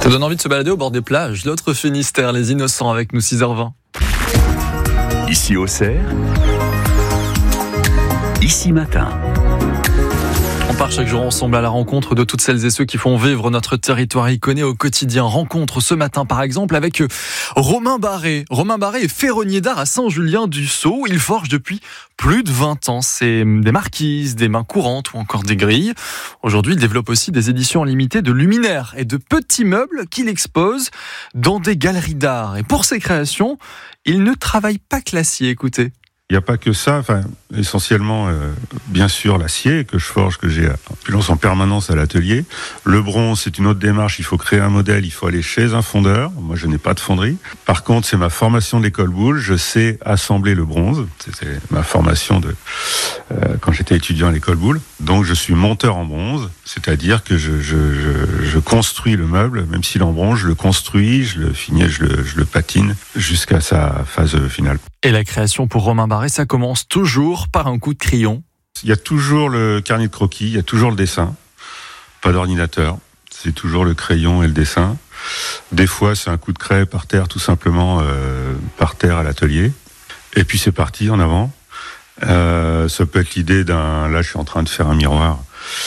Ça donne envie de se balader au bord des plages. L'autre Finistère, les Innocents avec nous, 6h20. Ici Auxerre, ici matin. On part chaque jour ensemble à la rencontre de toutes celles et ceux qui font vivre notre territoire iconé au quotidien. Rencontre ce matin par exemple avec Romain Barré. Romain Barré est ferronnier d'art à Saint-Julien-du-Sault. Il forge depuis plus de 20 ans. C'est des marquises, des mains courantes ou encore des grilles. Aujourd'hui, il développe aussi des éditions limitées de luminaires et de petits meubles qu'il expose dans des galeries d'art. Et pour ses créations, il ne travaille pas que l'acier, écoutez. Il n'y a pas que ça, essentiellement, bien sûr, l'acier que je forge, que j'ai en permanence à l'atelier. Le bronze, c'est une autre démarche. Il faut créer un modèle, il faut aller chez un fondeur. Moi, je n'ai pas de fonderie. Par contre, c'est ma formation de l'école Boulle. Je sais assembler le bronze. C'était ma formation quand j'étais étudiant à l'école Boulle. Donc, je suis monteur en bronze, c'est-à-dire que je construis le meuble, même s'il est en bronze, je le construis, je le finis, je le patine jusqu'à sa phase finale. Et la création pour Romain Barré, ça commence toujours par un coup de crayon. Il y a toujours le carnet de croquis, il y a toujours le dessin. Pas d'ordinateur, c'est toujours le crayon et le dessin. Des fois, c'est un coup de craie par terre, tout simplement, par terre à l'atelier. Et puis c'est parti, en avant. Ça peut être l'idée Là, je suis en train de faire un miroir.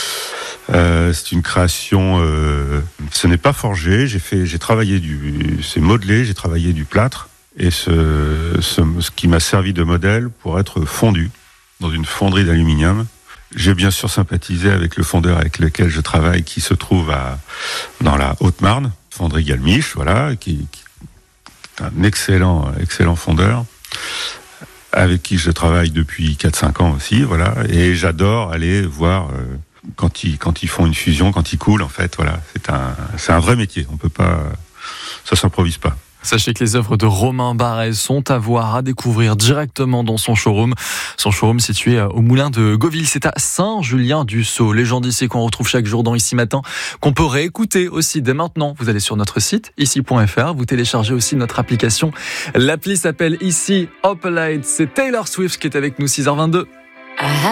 C'est une création... ce n'est pas forgé, j'ai travaillé c'est modelé, j'ai travaillé du plâtre. Et ce qui m'a servi de modèle pour être fondu dans une fonderie d'aluminium. J'ai bien sûr sympathisé avec le fondeur avec lequel je travaille, qui se trouve dans la Haute-Marne, fonderie Galmiche, voilà, qui est un excellent fondeur, avec qui je travaille depuis 4-5 ans aussi, voilà. Et j'adore aller voir quand ils font une fusion, quand ils coulent, en fait, voilà. C'est un vrai métier. On peut pas, ça s'improvise pas. Sachez que les œuvres de Romain Barré sont à voir, à découvrir directement dans son showroom. Son showroom situé au Moulin de Gauville, c'est à Saint-Julien-du-Sault. Légende ici qu'on retrouve chaque jour dans Ici Matin, qu'on peut réécouter aussi dès maintenant. Vous allez sur notre site, ici.fr, vous téléchargez aussi notre application. L'appli s'appelle Ici Opalite. C'est Taylor Swift qui est avec nous, 6h22.